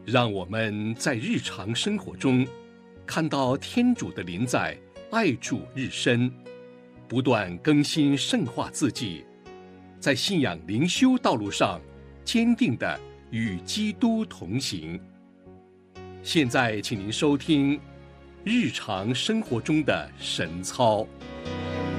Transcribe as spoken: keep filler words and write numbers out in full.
让我们在日常生活中看到天主的临在，爱主日深，不断更新圣化自己，在信仰灵修道路上坚定地与基督同行。现在请您收听日常生活中的神操。